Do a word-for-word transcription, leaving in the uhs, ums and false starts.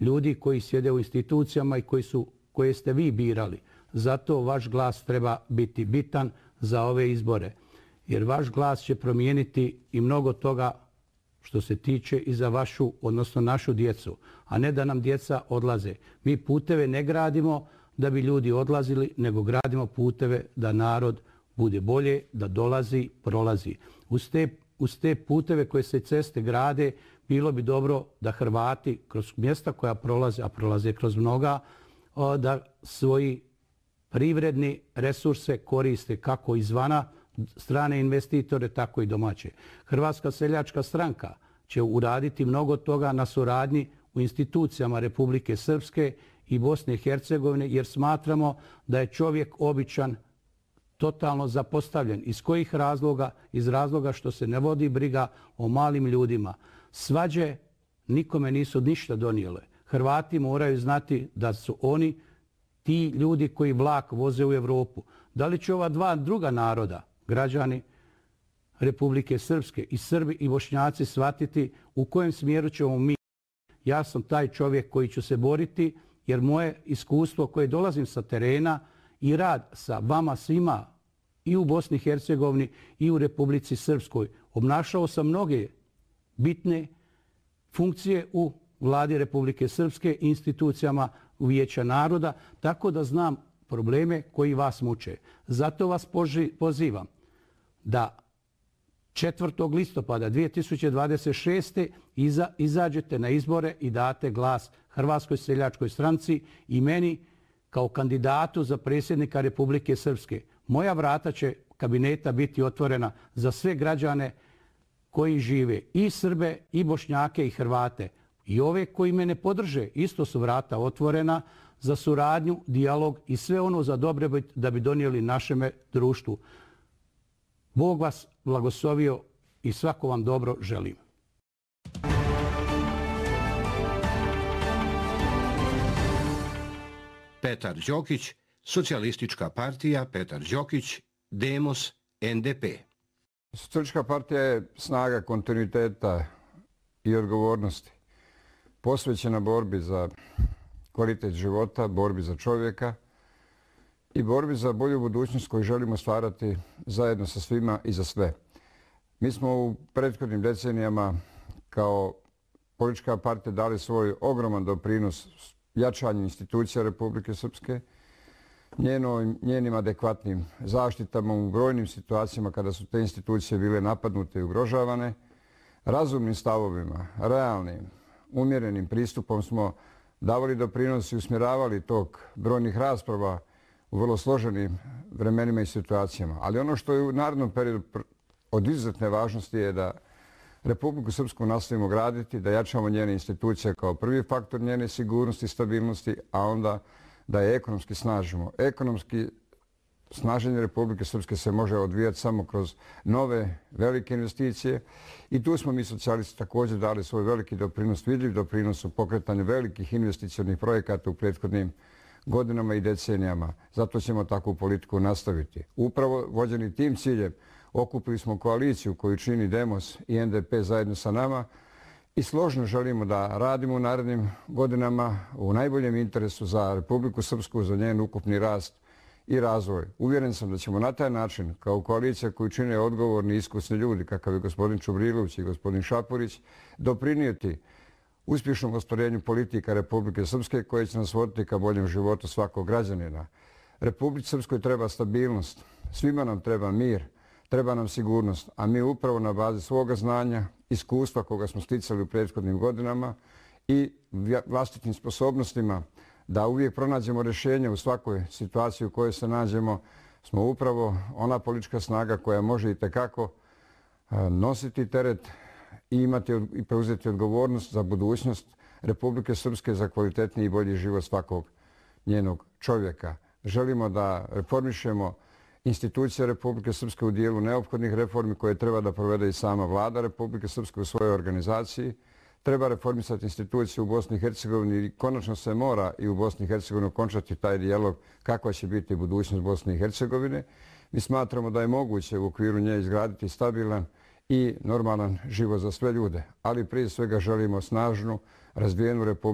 ljudi koji sjede u institucijama i koji su, koje ste vi birali. Zato vaš glas treba biti bitan za ove izbore. Jer vaš glas će promijeniti i mnogo toga što se tiče i za vašu, odnosno našu djecu. A ne da nam djeca odlaze. Mi puteve ne gradimo da bi ljudi odlazili, nego gradimo puteve da narod bude bolje, da dolazi, prolazi. Uz te, uz te puteve koje se ceste grade, bilo bi dobro da Hrvati kroz mjesta koja prolaze, a prolaze kroz mnoga, da svoji privredni resurse koriste kako izvana strane investitore, tako i domaće. Hrvatska seljačka stranka će uraditi mnogo toga na suradnji u institucijama Republike Srpske i Bosne i Hercegovine, jer smatramo da je čovjek običan totalno zapostavljen. Iz kojih razloga? Iz razloga što se ne vodi briga o malim ljudima. Svađe nikome nisu ništa donijele. Hrvati moraju znati da su oni ti ljudi koji vlak voze u Evropu. Da li će ova dva druga naroda, građani Republike Srpske i Srbi i Bošnjaci, shvatiti u kojem smjeru ćemo mi? Ja sam taj čovjek koji ću se boriti, jer moje iskustvo koje dolazim sa terena i rad sa vama svima i u Bosni i Hercegovini i u Republici Srpskoj, obnašao sam mnoge bitne funkcije u vladi Republike Srpske i institucijama Vijeća naroda, tako da znam probleme koji vas muče. Zato vas pozivam da četvrtog listopada dvije tisuće dvadeset šeste. Iza, izađete na izbore i date glas Hrvatskoj seljačkoj stranci i meni kao kandidatu za predsjednika Republike Srpske. Moja vrata će kabineta biti otvorena za sve građane koji žive, i Srbe, i Bošnjake, i Hrvate. I ove koji me ne podrže, isto su vrata otvorena za suradnju, dijalog i sve ono za dobrobit da bi donijeli našeme društvu. Bog vas blagoslovio i svako vam dobro želim. Petar Đokić, Socijalistička partija Petar Đokić, Demos, N D P. Socijalistička partija je snaga kontinuiteta i odgovornosti, posvećena borbi za kvalitet života, borbi za čovjeka i borbi za bolju budućnost koju želimo stvarati zajedno sa svima i za sve. Mi smo u prethodnim decenijama kao politička partija dali svoj ogroman doprinos jačanju institucija Republike Srpske, njenom, njenim adekvatnim zaštitama u brojnim situacijama kada su te institucije bile napadnute i ugrožavane. Razumnim stavovima, realnim, umjerenim pristupom smo davali doprinos i usmjeravali tok brojnih rasprava u vrlo složenim vremenima i situacijama. Ali ono što je u narednom periodu od izuzetne važnosti je da Republiku Srpsku nastavimo graditi, da jačamo njene institucije kao prvi faktor njene sigurnosti i stabilnosti, a onda da je ekonomski snažimo. Ekonomski snaženje Republike Srpske se može odvijati samo kroz nove velike investicije i tu smo mi socijalisti također dali svoj veliki doprinos, vidljiv doprinos u pokretanju velikih investicionih projekata u prethodnim godinama i decenijama. Zato ćemo takvu politiku nastaviti. Upravo vođeni tim ciljem okupili smo koaliciju koju čini Demos i N D P zajedno sa nama i složno želimo da radimo u narednim godinama u najboljem interesu za Republiku Srpsku, za njen ukupni rast i razvoj. Uvjeren sam da ćemo na taj način, kao koalicija koju čine odgovorni i iskusni ljudi, kakav je gospodin Čubrilović i gospodin Šapurić, doprinijeti uspješnom ostvarenju politika Republike Srpske koje će nas voditi ka boljem životu svakog građanina. Republici Srpskoj treba stabilnost, svima nam treba mir, treba nam sigurnost, a mi upravo na bazi svoga znanja, iskustva koga smo sticali u prethodnim godinama i vlastitim sposobnostima da uvijek pronađemo rješenje u svakoj situaciji u kojoj se nađemo, smo upravo ona politička snaga koja može i tekako nositi teret i imati i preuzeti odgovornost za budućnost Republike Srpske, za kvalitetniji i bolji život svakog njenog čovjeka. Želimo da reformišemo institucije Republike Srpske u dijelu neophodnih reformi koje treba da provede i sama vlada Republike Srpske u svojoj organizaciji. Treba reformisati institucije u Bosni i Hercegovini i konačno se mora i u Bosni i Hercegovini okončati taj dijalog kakva će biti budućnost Bosne i Hercegovine. Mi smatramo da je moguće u okviru nje izgraditi stabilan i normalan život za sve ljude, ali prije svega želimo snažnu, razvijenu Republiku